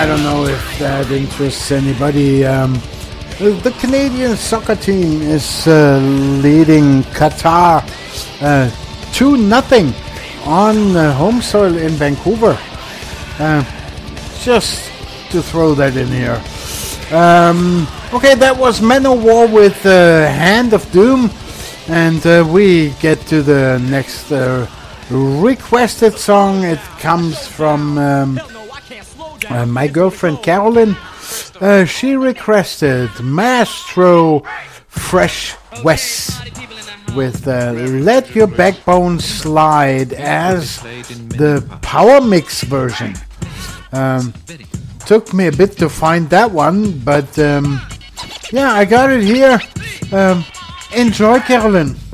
I don't know if that interests anybody. The Canadian soccer team is leading Qatar 2-0 on home soil in Vancouver. Just to throw that in here. Okay, that was Manowar with Hand of Doom. And we get to the next requested song. It comes from my girlfriend Carolyn. She requested Maestro Fresh West with Let Your Backbone Slide as the Power Mix version. Took me a bit to find that one, but yeah, I got it here. Enjoy, Carolyn.